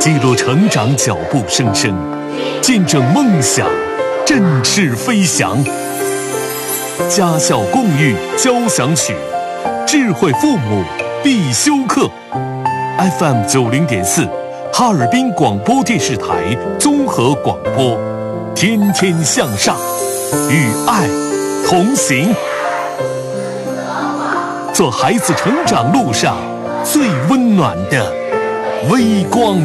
记录成长脚步声声，见证梦想振翅飞翔。家校共育交响曲，智慧父母必修课。FM 90.4，哈尔滨广播电视台综合广播，天天向上，与爱同行，做孩子成长路上最温暖的微光。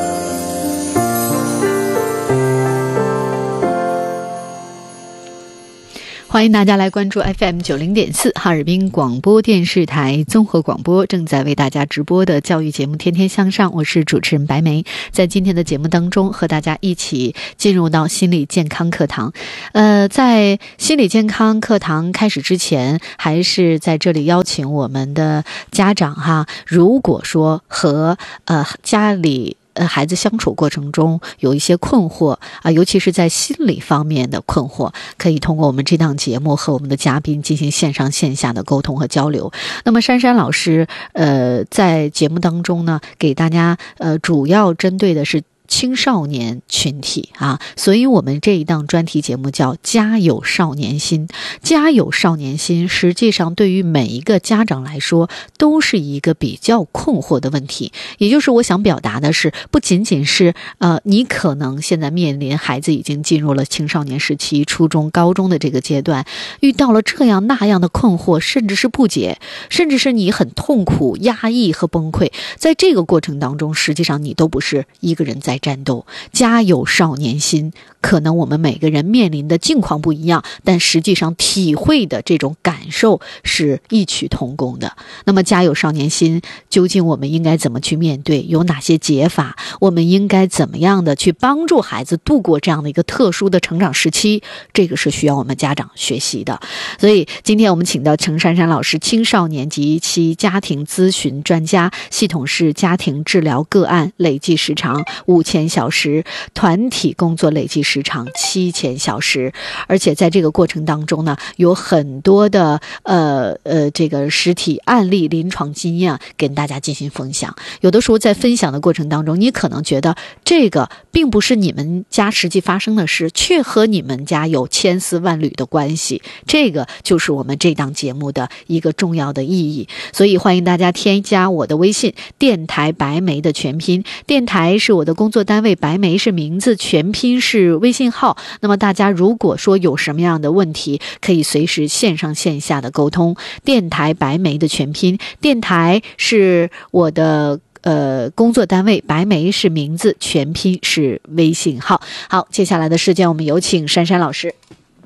欢迎大家来关注 FM 90.4哈尔滨广播电视台综合广播正在为大家直播的教育节目《天天向上》，我是主持人白梅。在今天的节目当中，和大家一起进入到心理健康课堂。在心理健康课堂开始之前，还是在这里邀请我们的家长哈，如果说和家里孩子相处过程中有一些困惑啊，尤其是在心理方面的困惑，可以通过我们这档节目和我们的嘉宾进行线上线下的沟通和交流。那么珊珊老师在节目当中呢，给大家主要针对的是青少年群体啊，所以我们这一档专题节目叫家有少年心。家有少年心实际上对于每一个家长来说都是一个比较困惑的问题，也就是我想表达的是，不仅仅是你可能现在面临孩子已经进入了青少年时期，初中高中的这个阶段，遇到了这样那样的困惑，甚至是不解，甚至是你很痛苦压抑和崩溃，在这个过程当中实际上你都不是一个人在战斗。家有少年心，可能我们每个人面临的境况不一样，但实际上体会的这种感受是异曲同工的。那么家有少年心，究竟我们应该怎么去面对，有哪些解法，我们应该怎么样的去帮助孩子度过这样的一个特殊的成长时期，这个是需要我们家长学习的。所以今天我们请到程珊珊老师，青少年及其家庭咨询专家，系统式家庭治疗个案累计时长5000小时，团体工作累计时长7000小时，而且在这个过程当中呢，有很多的这个实体案例、临床经验跟大家进行分享。有的时候在分享的过程当中，你可能觉得这个并不是你们家实际发生的事，却和你们家有千丝万缕的关系，这个就是我们这档节目的一个重要的意义。所以欢迎大家添加我的微信，电台白梅的全拼，电台是我的工作单位，白梅是名字，全拼是微信号。那么大家如果说有什么样的问题，可以随时线上线下的沟通。电台白梅的全拼，电台是我的工作单位，白梅是名字，全拼是微信号。好，接下来的时间我们有请珊珊老师。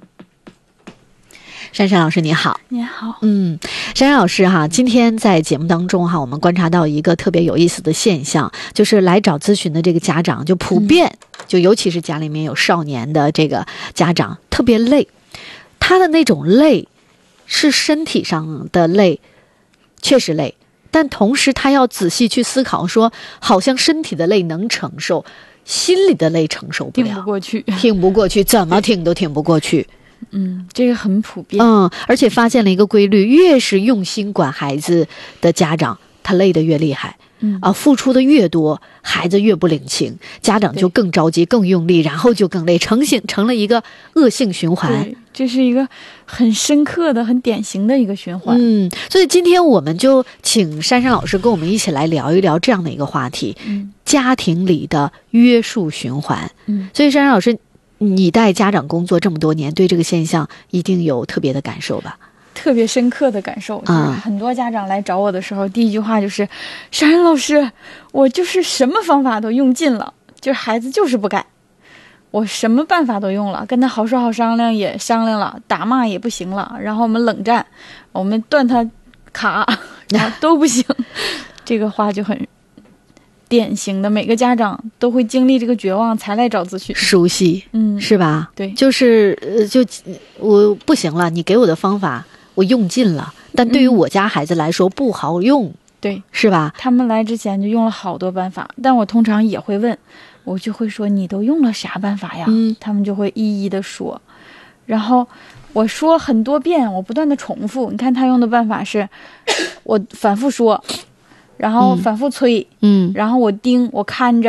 珊珊老师你好。 你好。 珊珊老师哈，今天在节目当中哈，我们观察到一个特别有意思的现象，就是来找咨询的这个家长就普遍就尤其是家里面有少年的这个家长特别累，他的那种累是身体上的累，确实累，但同时他要仔细去思考说，好像身体的累能承受，心里的累承受不了，挺不过去，怎么挺都挺不过去。 这个很普遍。 而且发现了一个规律，越是用心管孩子的家长，他累得越厉害。付出的越多，孩子越不领情，家长就更着急更用力，然后就更累，成了一个恶性循环。 对，这是一个很深刻的很典型的一个循环。 所以今天我们就请珊珊老师跟我们一起来聊一聊这样的一个话题，家庭里的约束循环。所以珊珊老师，你带家长工作这么多年，对这个现象一定有特别的感受吧？ 特别深刻的感受，就是很多家长来找我的时候，第一句话就是珊珊老师，我就是什么方法都用尽了，就是孩子就是不改，我什么办法都用了，跟他好说好商量也商量了，打骂也不行了，然后我们冷战，我们断他卡然后都不行。这个话就很典型的，每个家长都会经历这个绝望才来找咨询， 熟悉，是吧？ 对， 就是我不行了，你给我的方法我用尽了，但对于我家孩子来说不好用， 对， 是吧？ 他们来之前就用了好多办法，但我通常也会问，我就会说你都用了啥办法呀？他们就会一一的说，然后我说很多遍，我不断的重复。你看他用的办法是，我反复说，然后反复催，然后我盯，我看着，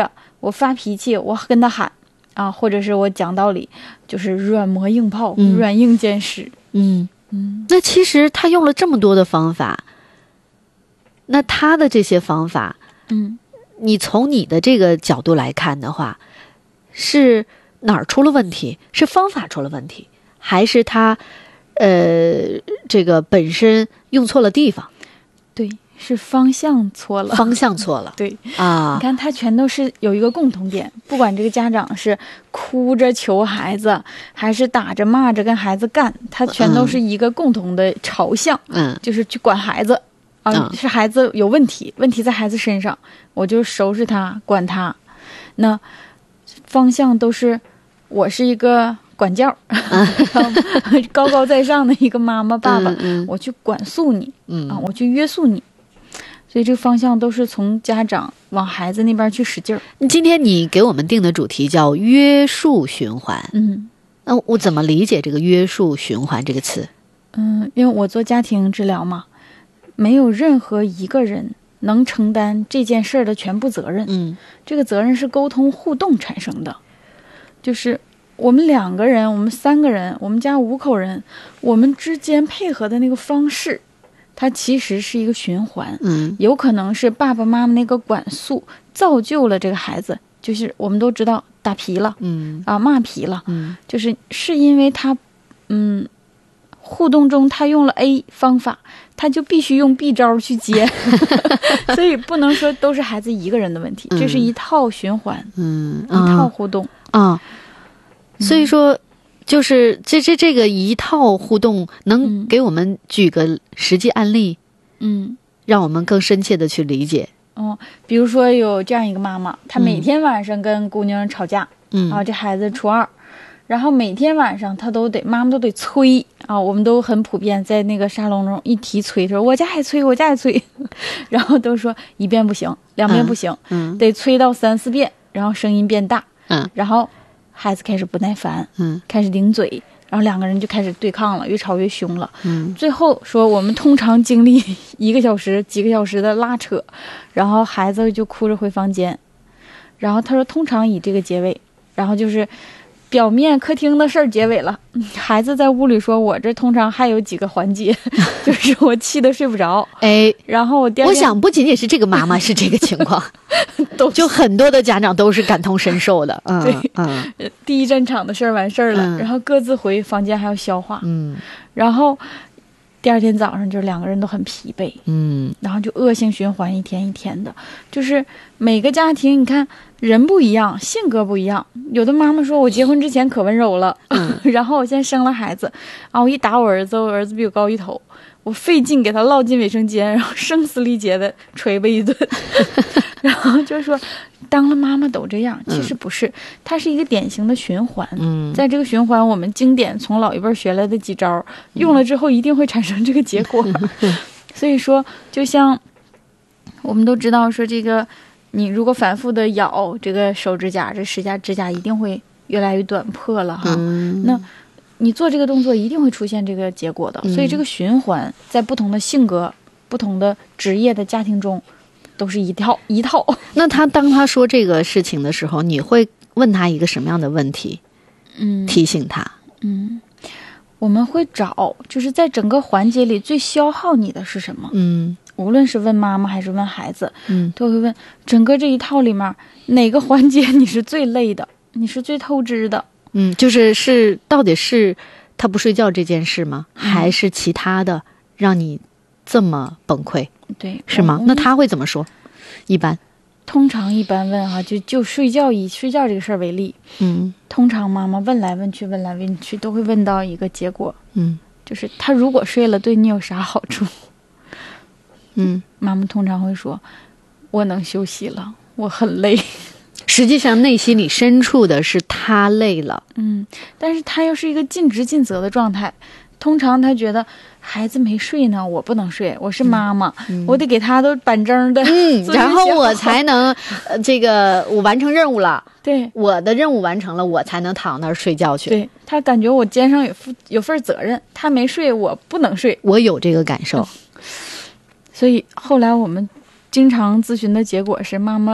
我发脾气，我跟他喊啊，或者是我讲道理，就是软磨硬泡，软硬兼施。 那其实他用了这么多的方法，那他的这些方法，你从你的这个角度来看的话，是哪儿出了问题？是方法出了问题，还是他这个本身用错了地方？ 对，是方向错了。 方向错了。 对啊， 你看他全都是有一个共同点，不管这个家长是哭着求孩子，还是打着骂着跟孩子干，他全都是一个共同的朝向，就是去管孩子啊，是孩子有问题，问题在孩子身上，我就收拾他，管他。那方向都是，我是一个管教，高高在上的一个妈妈爸爸，我去管束你，我去约束你，所以这个方向都是从家长往孩子那边去使劲儿。 今天你给我们定的主题叫约束循环，那我怎么理解这个约束循环这个词？ 因为我做家庭治疗嘛，没有任何一个人能承担这件事儿的全部责任，这个责任是沟通互动产生的，就是我们2个人，我们3个人，我们家5口人，我们之间配合的那个方式，它其实是一个循环，有可能是爸爸妈妈那个管束造就了这个孩子，就是我们都知道打皮了，骂皮了，是因为他，互动中他用了 A 方法，他就必须用 B 招去接，所以不能说都是孩子一个人的问题，这是一套循环，一套互动啊。所以说，就是这个一套互动，能给我们举个实际案例，让我们更深切的去理解。 比如说有这样一个妈妈，她每天晚上跟姑娘吵架，这孩子初2。然后每天晚上他妈妈都得催啊，我们都很普遍在那个沙龙中一提催，说我家也催，然后都说1遍不行，2遍不行，得催到3、4遍，然后声音变大，然后孩子开始不耐烦，开始顶嘴，然后2个人就开始对抗了，越吵越凶了，最后说我们通常经历1个小时、几个小时的拉扯，然后孩子就哭着回房间，然后他说通常以这个结尾，然后就是表面客厅的事儿结尾了，孩子在屋里说我这通常还有几个环节，就是我气得睡不着，然后我想不仅仅是这个妈妈是这个情况，就很多的家长都是感同身受的。 对，第一战场的事儿完事儿了，然后各自回房间还要消化，然后第2天早上就2个人都很疲惫，然后就恶性循环，一天一天的，就是每个家庭你看人不一样，性格不一样，有的妈妈说我结婚之前可温柔了，然后我现在生了孩子啊，我一打我儿子比我高1头，我费劲给他落进卫生间，然后声嘶力竭的捶吧一顿，然后就说当了妈妈都这样，其实不是，它是一个典型的循环，在这个循环我们经典从老一辈学来的几招用了之后一定会产生这个结果，所以说就像我们都知道说这个你如果反复的咬这个手指甲，这指甲一定会越来越短破了哈，那你做这个动作一定会出现这个结果的，所以这个循环在不同的性格、不同的职业的家庭中都是一套。 那当他说这个事情的时候，你会问他一个什么样的问题？提醒他。 我们会找就是在整个环节里最消耗你的是什么？无论是问妈妈还是问孩子，都会问整个这一套里面哪个环节你是最累的，你是最透支的。 就是到底是他不睡觉这件事吗？还是其他的让你这么崩溃？ 对， 是吗？那他会怎么说？通常一般问哈，就睡觉以睡觉这个事儿为例，通常妈妈问来问去，都会问到一个结果，就是他如果睡了，对你有啥好处？妈妈通常会说，我能休息了，我很累。 实际上内心里深处的是他累了， 但是他又是一个尽职尽责的状态。通常他觉得孩子没睡呢，我不能睡，我是妈妈，我得给他都板正的， 然后我才能我完成任务了， 对， 我的任务完成了，我才能躺那儿睡觉去。 对，他感觉我肩上有份责任，他没睡，我不能睡， 我有这个感受。 所以后来我们经常咨询的结果是，妈妈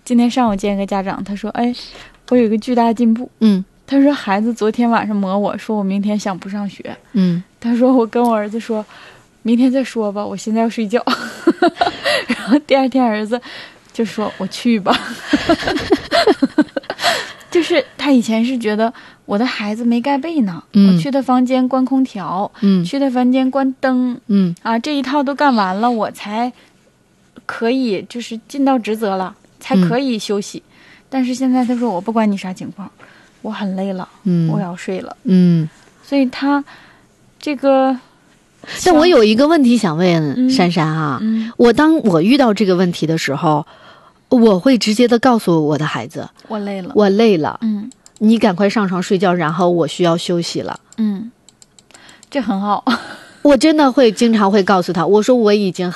今天上午见一个家长，他说：“哎，我有一个巨大进步。”他说孩子昨天晚上磨我说我明天想不上学。他说我跟我儿子说，明天再说吧，我现在要睡觉。然后第二天儿子就说我去吧。就是他以前是觉得我的孩子没盖被呢，我去他房间关空调，去他房间关灯，这一套都干完了，我才可以就是尽到职责了，才可以休息。但是现在他说我不管你啥情况，我很累了，我要睡了。所以他这个， 但我有一个问题想问珊珊啊，当我遇到这个问题的时候，我会直接的告诉我的孩子， 我累了， 我累了，你赶快上床睡觉，然后我需要休息了。 这很好。 我真的会经常会告诉他，我说我已经